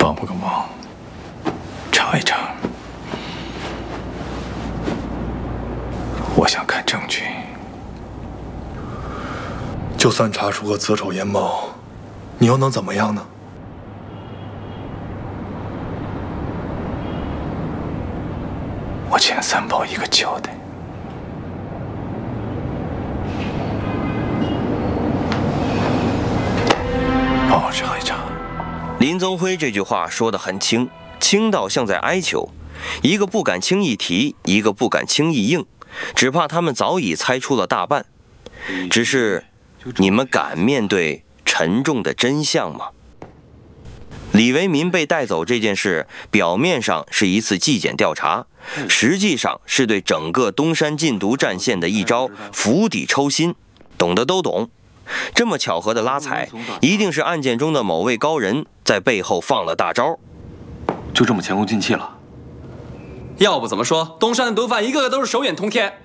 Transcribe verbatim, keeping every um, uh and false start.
帮不个忙，查一查。我想看证据。 就算查出个子丑寅卯，你又能怎么样呢？ 我欠三宝一个交代。帮我查一查。 林宗辉这句话说得很轻，轻到像在哀求，一个不敢轻易提，一个不敢轻易应，只怕他们早已猜出了大半。只是，你们敢面对沉重的真相吗？李维民被带走这件事，表面上是一次纪检调查，实际上是对整个东山禁毒战线的一招釜底抽薪，懂的都懂。这么巧合的拉踩，一定是案件中的某位高人在背后放了大招。 就这么前功尽弃了？ 要不怎么说东山的毒贩一个个都是手眼通天？